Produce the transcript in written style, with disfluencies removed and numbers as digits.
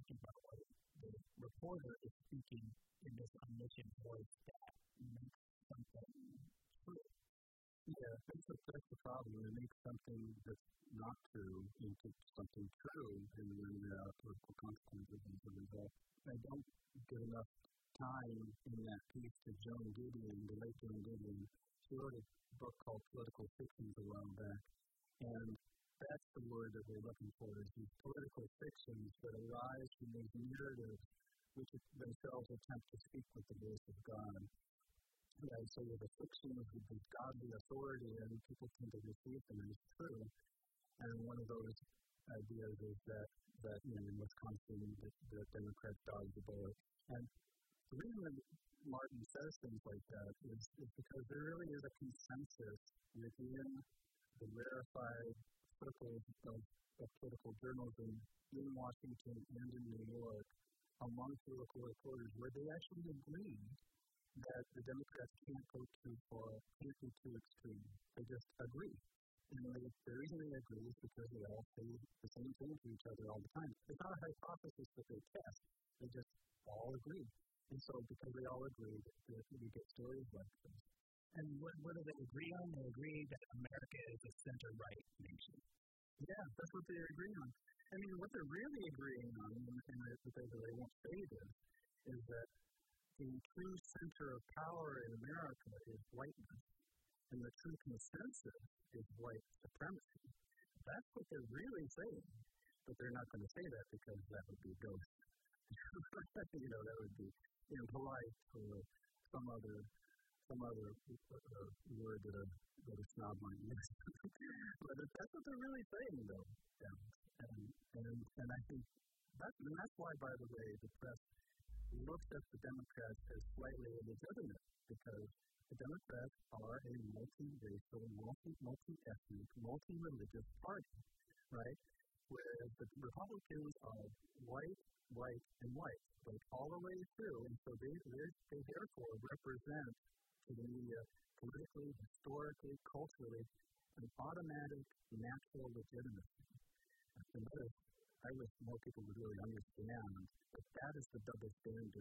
talking about what the reporter is speaking in this omniscient voice that makes something true. Yeah, that's the problem. They make something that's not true into something true, and then there are political consequences as a result. I don't give enough time in that piece to Joan Didion, the late Joan Didion. She wrote a book called Political Fictions a while back, and that's the word that we're looking for, is these political fictions that arise from these narratives which themselves attempt to speak with the voice of God. And so the fictions with this godly authority, and people tend to receive them as true. And one of those ideas is that in Wisconsin, the Democrats dodged the bullet. And the reason that Martin says things like that is because there really is a consensus within the rarefied circles of political journalism in Washington and in New York among political reporters where they actually agree that the Democrats can't go too far, can't be too extreme. They just agree. And the reason they agree is because they all say the same thing to each other all the time. It's not a hypothesis that they test. They just all agree. And so because they all agree, that we get stories like this. And what do they agree on? They agree that America is a center-right nation. Yeah, that's what they agree on. I mean, what they're really agreeing on, and because they won't say this, is that the true center of power in America is whiteness, and the true consensus is white supremacy. That's what they're really saying, but they're not going to say that because that would be ghost. That would be polite or some other word that a snob might use. But that's what they're really saying, though. And I think that's why, by the way, the press looks at the Democrats as slightly illegitimate, because the Democrats are a multi-racial, multi-ethnic, multi-religious party, right? Whereas the Republicans are white, and white, like all the way through, and so they therefore represent to the media politically, historically, culturally, an automatic, natural legitimacy. And I wish more people would really understand that that is the double standard